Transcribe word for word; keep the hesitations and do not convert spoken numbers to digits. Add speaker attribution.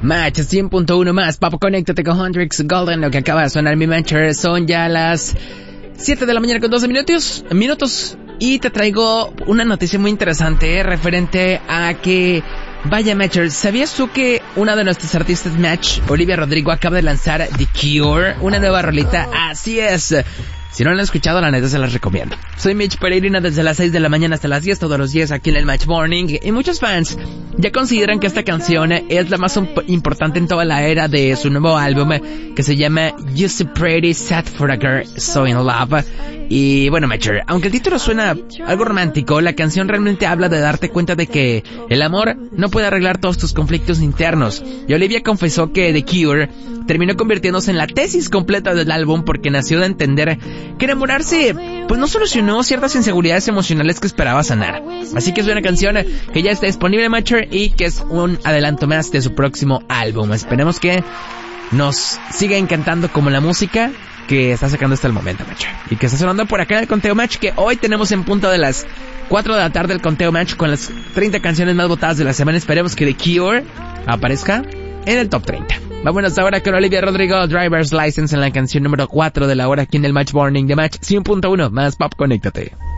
Speaker 1: Match cien punto uno más, Pop, conéctate con Hendrix Golden, lo que acaba de sonar mi matcher. Son ya las siete de la mañana con doce minutos, minutos, y te traigo una noticia muy interesante, eh, referente a que, vaya matcher, ¿sabías tú que una de nuestras artistas match, Olivia Rodrigo, acaba de lanzar The Cure, una nueva rolita? Así es. Si no la han escuchado, la neta se las recomiendo. Soy Mitch Pereirina desde las seis de la mañana hasta las diez todos los días aquí en el Match Morning. Y muchos fans ya consideran que esta canción es la más importante en toda la era de su nuevo álbum, que se llama You So Pretty, Sad for a Girl So In Love. Y bueno, Matcher, aunque el título suena algo romántico, la canción realmente habla de darte cuenta de que el amor no puede arreglar todos tus conflictos internos. Y Olivia confesó que The Cure terminó convirtiéndose en la tesis completa del álbum porque nació de entender que enamorarse pues no solucionó ciertas inseguridades emocionales que esperaba sanar. Así que es una canción que ya está disponible, Matcher, y que es un adelanto más de su próximo álbum. Esperemos que nos siga encantando como la música que está sacando hasta el momento, Matcher, y que está sonando por acá en el Conteo Match, que hoy tenemos en punto de las cuatro de la tarde el Conteo Match con las treinta canciones más votadas de la semana. Esperemos que The Cure aparezca en el top treinta. Vámonos ahora con Olivia Rodrigo, Driver's License, en la canción número cuatro de la hora aquí en el Match Morning de Match cien punto uno más Pop, conéctate.